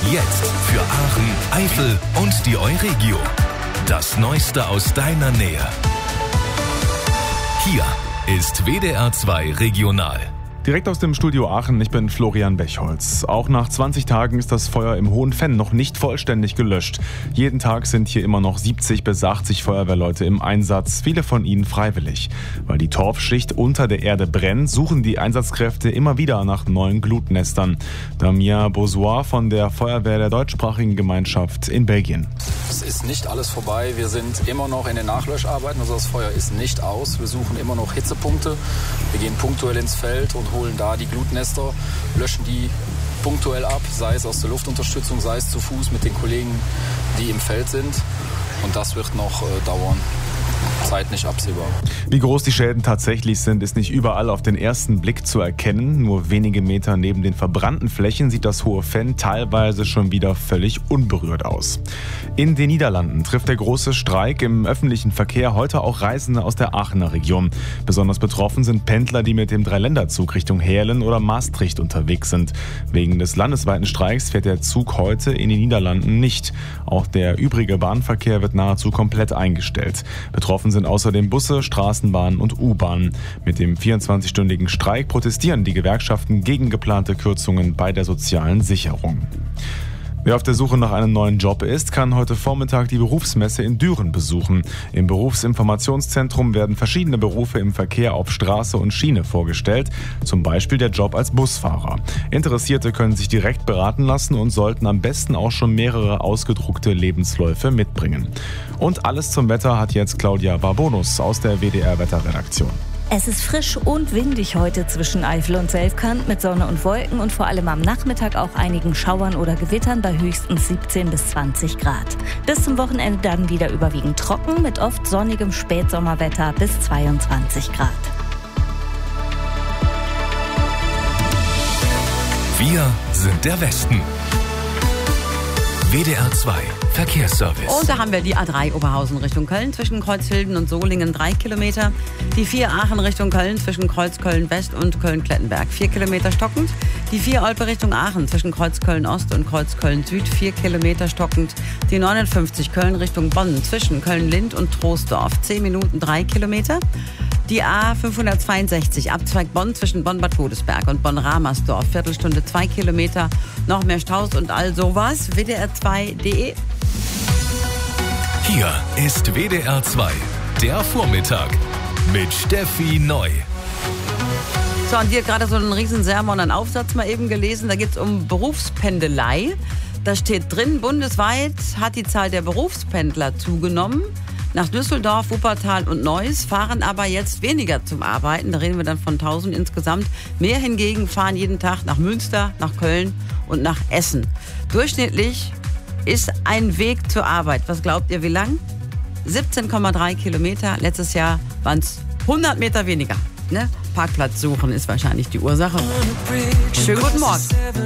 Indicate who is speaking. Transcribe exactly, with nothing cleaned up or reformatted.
Speaker 1: Jetzt für Aachen, Eifel und die Euregio. Das Neueste aus deiner Nähe. Hier ist W D R zwei Regional.
Speaker 2: Direkt aus dem Studio Aachen, ich bin Florian Bechholz. Auch nach zwanzig Tagen ist das Feuer im Hohen Venn noch nicht vollständig gelöscht. Jeden Tag sind hier immer noch siebzig bis achtzig Feuerwehrleute im Einsatz, viele von ihnen freiwillig. Weil die Torfschicht unter der Erde brennt, suchen die Einsatzkräfte immer wieder nach neuen Glutnestern. Damien Bourgeois von der Feuerwehr der deutschsprachigen Gemeinschaft in Belgien.
Speaker 3: Es ist nicht alles vorbei. Wir sind immer noch in den Nachlöscharbeiten. Also das Feuer ist nicht aus. Wir suchen immer noch Hitzepunkte. Wir gehen punktuell ins Feld und holen da die Glutnester, löschen die punktuell ab, sei es aus der Luftunterstützung, sei es zu Fuß mit den Kollegen, die im Feld sind. Und das wird noch äh, dauern. Zeit nicht absehbar.
Speaker 2: Wie groß die Schäden tatsächlich sind, ist nicht überall auf den ersten Blick zu erkennen. Nur wenige Meter neben den verbrannten Flächen sieht das Hohe Venn teilweise schon wieder völlig unberührt aus. In den Niederlanden trifft der große Streik im öffentlichen Verkehr heute auch Reisende aus der Aachener Region. Besonders betroffen sind Pendler, die mit dem Dreiländerzug Richtung Heerlen oder Maastricht unterwegs sind. Wegen des landesweiten Streiks fährt der Zug heute in den Niederlanden nicht. Auch der übrige Bahnverkehr wird nahezu komplett eingestellt. Betroffen sind außerdem Busse, Straßenbahnen und U-Bahnen. Mit dem vierundzwanzigstündigen Streik protestieren die Gewerkschaften gegen geplante Kürzungen bei der sozialen Sicherung. Wer auf der Suche nach einem neuen Job ist, kann heute Vormittag die Berufsmesse in Düren besuchen. Im Berufsinformationszentrum werden verschiedene Berufe im Verkehr auf Straße und Schiene vorgestellt, zum Beispiel der Job als Busfahrer. Interessierte können sich direkt beraten lassen und sollten am besten auch schon mehrere ausgedruckte Lebensläufe mitbringen. Und alles zum Wetter hat jetzt Claudia Barbonus aus der W D R-Wetterredaktion.
Speaker 4: Es ist frisch und windig heute zwischen Eifel und Selfkant mit Sonne und Wolken und vor allem am Nachmittag auch einigen Schauern oder Gewittern bei höchstens siebzehn bis zwanzig Grad. Bis zum Wochenende dann wieder überwiegend trocken mit oft sonnigem Spätsommerwetter bis zweiundzwanzig Grad.
Speaker 1: Wir sind der Westen. W D R zwei Verkehrsservice.
Speaker 5: Und da haben wir die A drei Oberhausen Richtung Köln zwischen Kreuzhilden und Solingen drei Kilometer. Die vier Aachen Richtung Köln zwischen Kreuzköln West und Köln-Klettenberg vier Kilometer stockend. Die vier Olpe Richtung Aachen zwischen Kreuzköln Ost und Kreuzköln Süd vier Kilometer stockend. Die neunundfünfzig Köln Richtung Bonn zwischen Köln-Lind und Troisdorf zehn Minuten drei Kilometer. Die A fünfhundertzweiundsechzig Abzweig Bonn zwischen Bonn-Bad Godesberg und Bonn-Ramersdorf. Viertelstunde zwei Kilometer. Noch mehr Staus und all sowas. W D R zwei punkt de.
Speaker 1: Hier ist W D R zwei, der Vormittag mit Steffi Neu.
Speaker 5: So, und die hat gerade so einen riesen Sermon, einen Aufsatz mal eben gelesen. Da geht es um Berufspendelei. Da steht drin, bundesweit hat die Zahl der Berufspendler zugenommen. Nach Düsseldorf, Wuppertal und Neuss fahren aber jetzt weniger zum Arbeiten. Da reden wir dann von tausend insgesamt. Mehr hingegen fahren jeden Tag nach Münster, nach Köln und nach Essen. Durchschnittlich ist ein Weg zur Arbeit. Was glaubt ihr, wie lang? siebzehn Komma drei Kilometer. Letztes Jahr waren es hundert Meter weniger. Ne? Parkplatz suchen ist wahrscheinlich die Ursache. Schönen guten Morgen.